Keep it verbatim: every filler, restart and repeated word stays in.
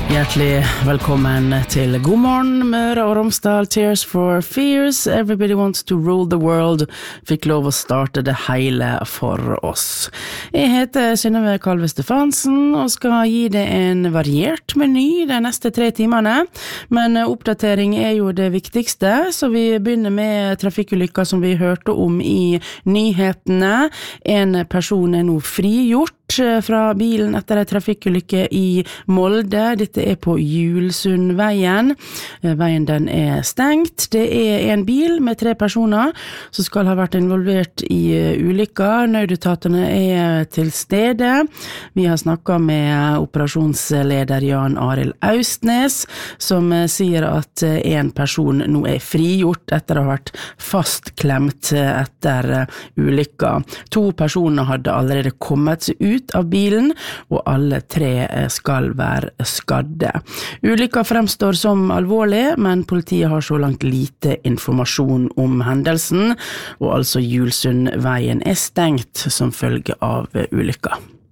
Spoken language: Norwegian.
Hjertelig velkommen til God morgen, Møre og Romsdal, Tears for Fears, Everybody Wants to Rule the World, fikk lov å starte det hele for oss. Jeg heter Synnøve Kalve Stefansen, og skal gi det en variert meny de neste tre timene, men oppdatering er jo det viktigste, så vi begynner med trafikkulykker som vi hørte om i nyhetene. En person er nå frigjort fra bilen etter en trafikkulykke i Molde. Dette er på Julsundveien. Veien den er stengt. Det er en bil med tre personer som skal ha vært involvert i ulykka. Nødetatene er til stede. Vi har snakket med operasjonsleder Jan Arild Austnes, som sier at en person nå er frigjort etter å ha vært fastklemt etter ulykka. To personer hadde allerede kommet seg ut av bilen, og alle tre skal være skadde. Ulykka fremstår som alvorlig, men politiet har så langt lite informasjon om hendelsen, og altså Julsundveien er stengt som følge av ulykka.